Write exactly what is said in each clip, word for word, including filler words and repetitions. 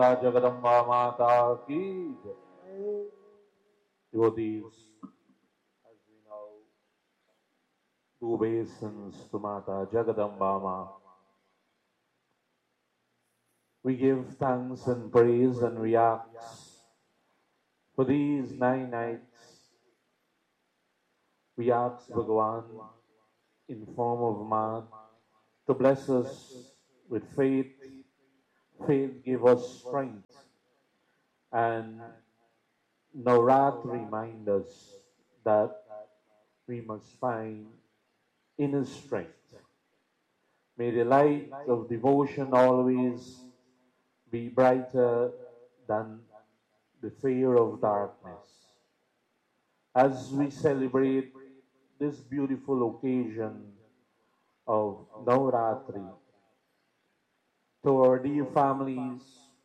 जगदम्बा माता की जय। Devotees, as we now do obeisance to Mata Jagadamba Ma, we give thanks and praise and we ask for these nine nights. We ask Bhagavan in form of Ma to bless us with faith. Faith give us strength, and Navrat remind us that we must find inner strength. May the light of devotion always be brighter than the fear of darkness. As we celebrate this beautiful occasion of Navratri, to our dear families,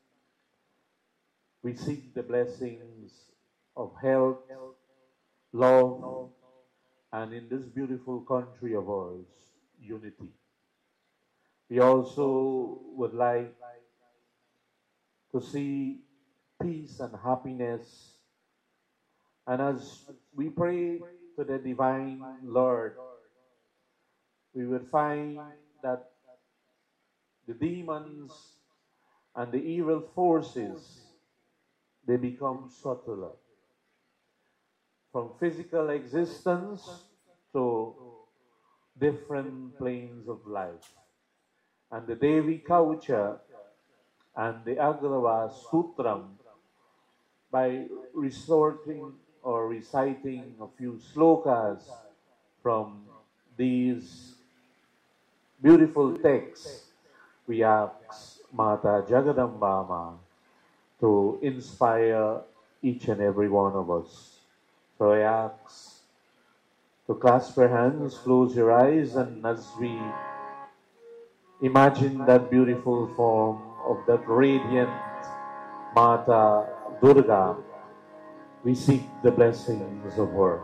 we seek the blessings of health, love, and in this beautiful country of ours, unity. We also would like to see peace and happiness. And as we pray to the Divine Lord, we will find that the demons and the evil forces, they become subtler. From physical existence to different planes of life. And the Devi Kaucha and the Agrava Sutram, by resorting or reciting a few slokas from these beautiful texts, we ask Mata Jagadamba Ma to inspire each and every one of us. So I ask to clasp your hands, close your eyes, and as we imagine that beautiful form of that radiant Mata Durga, we seek the blessings of her.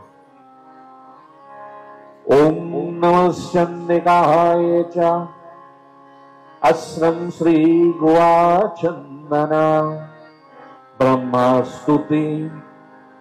Om Namaschandikaya Cha Asram Sri Gua Chandana Brahma Stuti